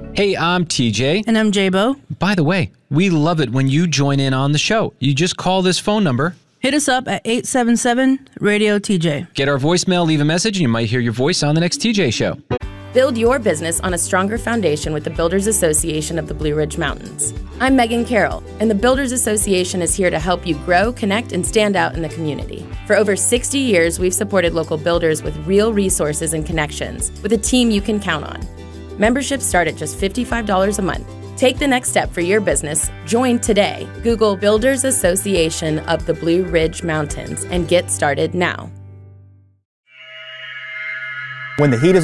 Hey, I'm TJ. And I'm J-Bo. By the way, we love it when you join in on the show. You just call this phone number. Hit us up at 877-RADIO-TJ. Get our voicemail, leave a message, and you might hear your voice on the next TJ show. Build your business on a stronger foundation with the Builders Association of the Blue Ridge Mountains. I'm Megan Carroll, and the Builders Association is here to help you grow, connect, and stand out in the community. For over 60 years, we've supported local builders with real resources and connections, with a team you can count on. Memberships start at just $55 a month. Take the next step for your business. Join today. Google Builders Association of the Blue Ridge Mountains and get started now. When the heat is